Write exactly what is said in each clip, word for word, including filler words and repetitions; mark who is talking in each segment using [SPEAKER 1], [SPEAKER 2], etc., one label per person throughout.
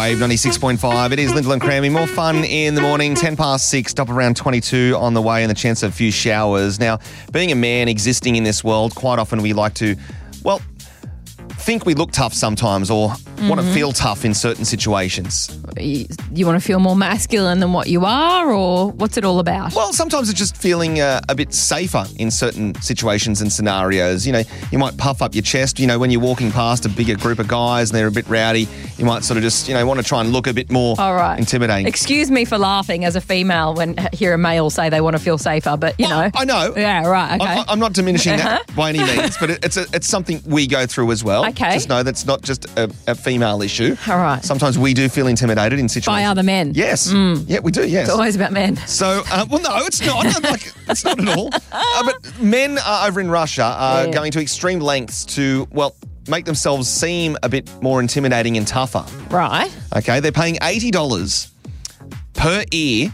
[SPEAKER 1] Wave ninety-six point five. It is Lyndall and Crammy. More fun in the morning. ten past six, top around twenty-two on the way and the chance of a few showers. Now, being a man existing in this world, quite often we like to, well, think we look tough sometimes or mm-hmm. want to feel tough in certain situations.
[SPEAKER 2] You, you want to feel more masculine than what you are, or what's it all about?
[SPEAKER 1] Well, sometimes it's just feeling uh, a bit safer in certain situations and scenarios. You know, you might puff up your chest, you know, when you're walking past a bigger group of guys and they're a bit rowdy, you might sort of just, you know, want to try and look a bit more
[SPEAKER 2] all right.
[SPEAKER 1] intimidating.
[SPEAKER 2] Excuse me for laughing as a female when I hear a male say they want to feel safer, but, you
[SPEAKER 1] well,
[SPEAKER 2] know.
[SPEAKER 1] I know.
[SPEAKER 2] Yeah, right, okay.
[SPEAKER 1] I'm, I'm not diminishing
[SPEAKER 2] uh-huh.
[SPEAKER 1] that by any means, but it, it's a, it's something we go through as well.
[SPEAKER 2] Okay.
[SPEAKER 1] Just know that's not just a, a female issue.
[SPEAKER 2] All right.
[SPEAKER 1] Sometimes we do feel intimidated in situations.
[SPEAKER 2] By other men.
[SPEAKER 1] Yes.
[SPEAKER 2] Mm.
[SPEAKER 1] Yeah, we do, yes.
[SPEAKER 2] It's always about men.
[SPEAKER 1] So, uh, well, no, it's not. like, it's not at all. Uh, but men uh, over in Russia are
[SPEAKER 2] yeah.
[SPEAKER 1] going to extreme lengths to, well, make themselves seem a bit more intimidating and tougher.
[SPEAKER 2] Right.
[SPEAKER 1] Okay, they're paying eighty dollars per ear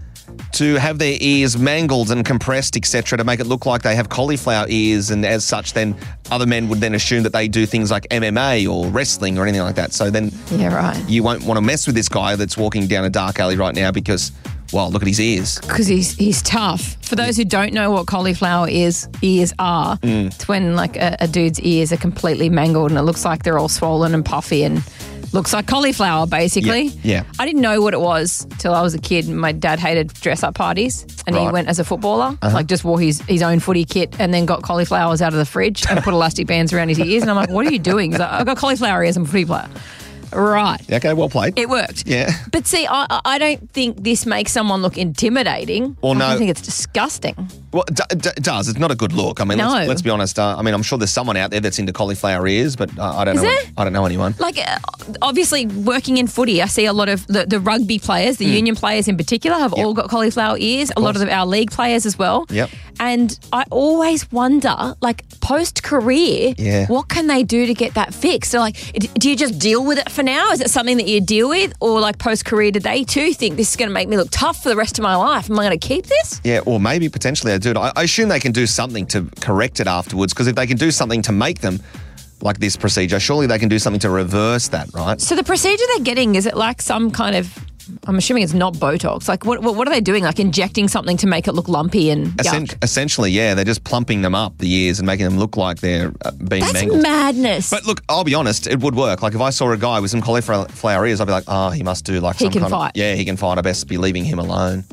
[SPEAKER 1] to have their ears mangled and compressed, et cetera, to make it look like they have cauliflower ears, and as such, then other men would then assume that they do things like M M A or wrestling or anything like that. So then
[SPEAKER 2] yeah, right.
[SPEAKER 1] you won't want to mess with this guy that's walking down a dark alley right now because, well, look at his ears.
[SPEAKER 2] Because he's he's tough. For those who don't know what cauliflower ears ears are, mm. it's when like a, a dude's ears are completely mangled and it looks like they're all swollen and puffy and looks like cauliflower, basically.
[SPEAKER 1] Yeah, yeah.
[SPEAKER 2] I didn't know what it was till I was a kid. My dad hated dress-up parties and
[SPEAKER 1] right.
[SPEAKER 2] he went as a footballer,
[SPEAKER 1] uh-huh.
[SPEAKER 2] like just wore his, his own footy kit and then got cauliflowers out of the fridge and put elastic bands around his ears. And I'm like, what are you doing? He's like, I've got cauliflower ears, I'm a footy player. Right.
[SPEAKER 1] Okay, well played.
[SPEAKER 2] It worked.
[SPEAKER 1] Yeah.
[SPEAKER 2] But see, I, I don't think this makes someone look intimidating.
[SPEAKER 1] Or no.
[SPEAKER 2] I think it's disgusting.
[SPEAKER 1] Well, it, d- d- it does. It's not a good look. I mean,
[SPEAKER 2] no.
[SPEAKER 1] let's, let's be honest. Uh, I mean, I'm sure there's someone out there that's into cauliflower ears, but uh, I don't
[SPEAKER 2] Is
[SPEAKER 1] know.
[SPEAKER 2] there?
[SPEAKER 1] I don't know anyone.
[SPEAKER 2] Like, uh, obviously, working in footy, I see a lot of the, the rugby players, the mm. union players in particular, have
[SPEAKER 1] yep.
[SPEAKER 2] all got cauliflower ears. A lot of our league players as well.
[SPEAKER 1] Yep.
[SPEAKER 2] And I always wonder, like, post-career,
[SPEAKER 1] yeah.
[SPEAKER 2] what can they do to get that fixed? So, like, do you just deal with it for now? Is it something that you deal with? Or, like, post-career, do they too think this is going to make me look tough for the rest of my life? Am I going to keep this?
[SPEAKER 1] Yeah, or maybe potentially they do it. I, I assume they can do something to correct it afterwards, because if they can do something to make them like this procedure, surely they can do something to reverse that, right?
[SPEAKER 2] So the procedure they're getting, is it like some kind of... I'm assuming it's not Botox. Like, what what are they doing? Like, injecting something to make it look lumpy and yuck?
[SPEAKER 1] Essen- essentially, yeah. They're just plumping them up, the ears, and making them look like they're uh, being
[SPEAKER 2] That's
[SPEAKER 1] mangled.
[SPEAKER 2] madness.
[SPEAKER 1] But look, I'll be honest, it would work. Like, if I saw a guy with some cauliflower ears, I'd be like, oh, he must do like
[SPEAKER 2] he
[SPEAKER 1] some
[SPEAKER 2] can
[SPEAKER 1] kind
[SPEAKER 2] fight.
[SPEAKER 1] of... Yeah, he can fight. I best be leaving him alone.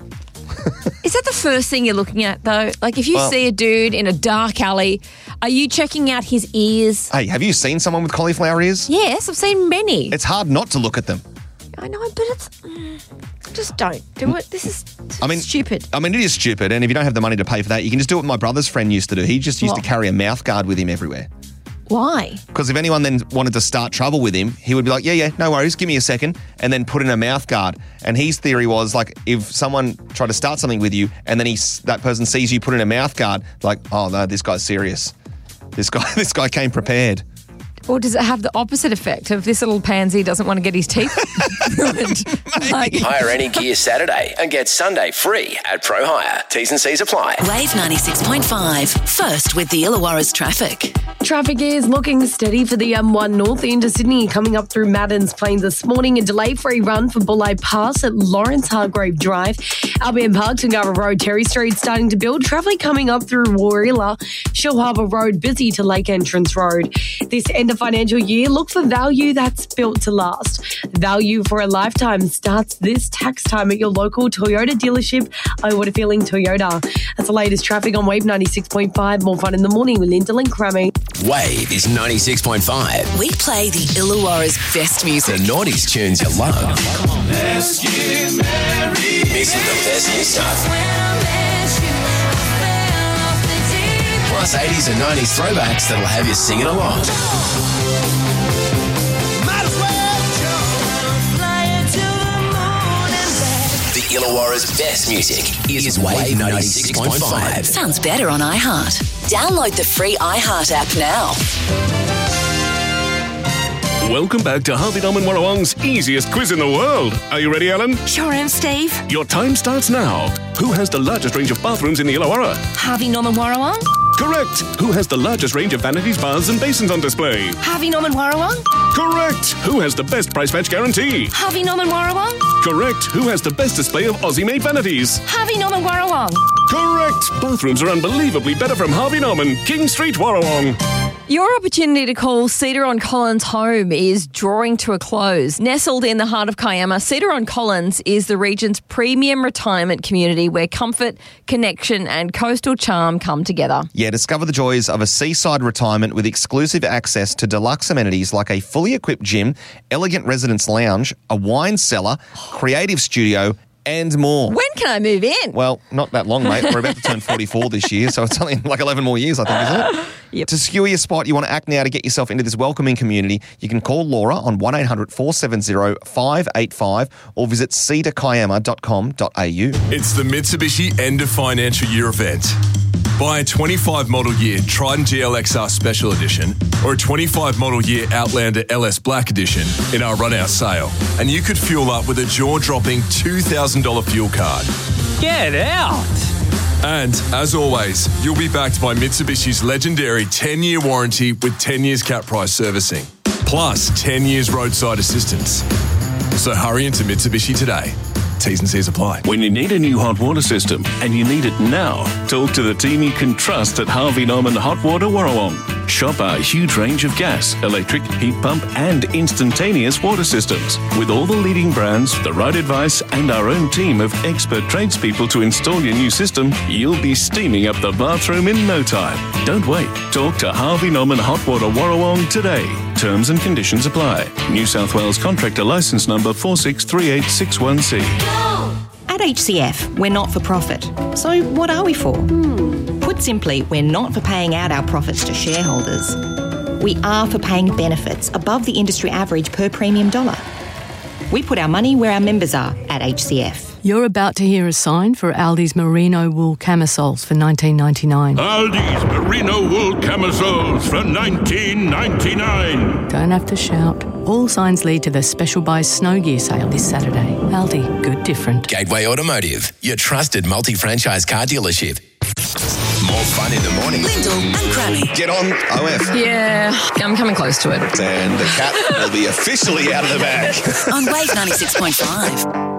[SPEAKER 2] Is that the first thing you're looking at, though? Like, if you
[SPEAKER 1] well,
[SPEAKER 2] see a dude in a dark alley, are you checking out his ears?
[SPEAKER 1] Hey, have you seen someone with cauliflower ears?
[SPEAKER 2] Yes, I've seen many.
[SPEAKER 1] It's hard not to look at them.
[SPEAKER 2] I know, but it's... Mm, just don't do it. This is
[SPEAKER 1] I mean,
[SPEAKER 2] stupid.
[SPEAKER 1] I mean, it is stupid, and if you don't have the money to pay for that, you can just do what my brother's friend used to do. He just used
[SPEAKER 2] What?
[SPEAKER 1] to carry a mouth guard with him everywhere.
[SPEAKER 2] Why?
[SPEAKER 1] Because if anyone then wanted to start trouble with him, he would be like, yeah, yeah, no worries, give me a second, and then put in a mouth guard. And his theory was, like, if someone tried to start something with you and then he, that person sees you put in a mouth guard, like, oh, no, this guy's serious. This guy, this guy came prepared.
[SPEAKER 2] Or does it have the opposite effect of this little pansy doesn't want to get his teeth ruined? Like,
[SPEAKER 3] Hire any gear Saturday and get Sunday free at Pro Hire. T's and C's apply.
[SPEAKER 4] Wave ninety-six point five. First with the Illawarra's traffic.
[SPEAKER 5] Traffic is looking steady for the M one north into Sydney, coming up through Maddens Plains this morning. A delay-free run for Bulleye Pass at Lawrence Hargrave Drive. Albion Park, Tungara Road, Terry Street starting to build. Traffic coming up through Warilla. Shellharbour Road busy to Lake Entrance Road. This end of financial year, look for value that's built to last. Value for a lifetime starts this tax time at your local Toyota dealership. Oh, what a feeling, Toyota. That's the latest traffic on Wave ninety-six point five. More fun in the morning with Lyndall and Crammy.
[SPEAKER 3] Wave is ninety-six point five.
[SPEAKER 4] We play the Illawarra's best music.
[SPEAKER 3] The noughties tunes you love. Let's get married. Mixing the best new stuff. Plus eighties and nineties throwbacks that'll have you singing along. The Illawarra's best music is Wave ninety-six point five.
[SPEAKER 4] Sounds better on iHeart. Download the free iHeart app now.
[SPEAKER 6] Welcome back to Harvey Norman Warrawong's easiest quiz in the world. Are you ready, Ellen?
[SPEAKER 4] Sure am, Steve.
[SPEAKER 6] Your time starts now. Who has the largest range of bathrooms in the Illawarra?
[SPEAKER 4] Harvey Norman Warrawong.
[SPEAKER 6] Correct. Who has the largest range of vanities, baths and basins on display?
[SPEAKER 4] Harvey Norman Warrawong.
[SPEAKER 6] Correct. Who has the best price match guarantee?
[SPEAKER 4] Harvey Norman Warrawong.
[SPEAKER 6] Correct. Who has the best display of Aussie-made vanities?
[SPEAKER 4] Harvey Norman Warrawong.
[SPEAKER 6] Correct. Bathrooms are unbelievably better from Harvey Norman, King Street, Warrawong.
[SPEAKER 2] Your opportunity to call Cedar-on-Collins home is drawing to a close. Nestled in the heart of Kiama, Cedar-on-Collins is the region's premium retirement community where comfort, connection and coastal charm come together.
[SPEAKER 1] Yeah, discover the joys of a seaside retirement with exclusive access to deluxe amenities like a fully equipped gym, elegant residence lounge, a wine cellar, creative studio and more.
[SPEAKER 2] When can I move in?
[SPEAKER 1] Well, not that long, mate. We're about to turn forty-four this year, so it's only like eleven more years, I think, isn't it?
[SPEAKER 2] Yep.
[SPEAKER 1] To secure your spot, you want to act now to get yourself into this welcoming community. You can call Laura on one eight hundred four seven zero five eight five or visit cedar kiama dot com dot a u.
[SPEAKER 3] It's the Mitsubishi End of Financial Year event. Buy a twenty-five model year Triton G L X R Special Edition or a twenty-five model year Outlander L S Black Edition in our run-out sale, and you could fuel up with a jaw-dropping two thousand dollars fuel card.
[SPEAKER 7] Get out!
[SPEAKER 3] And, as always, you'll be backed by Mitsubishi's legendary ten-year warranty with ten years cap price servicing, plus ten years roadside assistance. So hurry into Mitsubishi today. T's and C's apply.
[SPEAKER 6] When you need a new hot water system and you need it now, talk to the team you can trust at Harvey Norman Hot Water Warrawong. Shop our huge range of gas, electric, heat pump and instantaneous water systems. With all the leading brands, the right advice and our own team of expert tradespeople to install your new system, you'll be steaming up the bathroom in no time. Don't wait. Talk to Harvey Norman Hot Water Warrawong today. Terms and conditions apply. New South Wales Contractor Licence Number four six three eight six one C.
[SPEAKER 8] At H C F, we're not for profit. So what are we for? Hmm. Put simply, we're not for paying out our profits to shareholders. We are for paying benefits above the industry average per premium dollar. We put our money where our members are at H C F.
[SPEAKER 9] You're about to hear a sign for Aldi's merino wool camisoles for nineteen ninety-nine.
[SPEAKER 10] Aldi's merino wool camisoles for nineteen ninety-nine.
[SPEAKER 9] Don't have to shout. All signs lead to the Special Buys Snow Gear sale this Saturday. Aldi, good different.
[SPEAKER 3] Gateway Automotive, your trusted multi-franchise car dealership. More fun in the morning.
[SPEAKER 4] Lyndall and Crammy.
[SPEAKER 1] Get on O F.
[SPEAKER 2] Yeah, I'm coming close to it.
[SPEAKER 1] And the cat will be officially out of the bag.
[SPEAKER 4] On Wave ninety-six point five.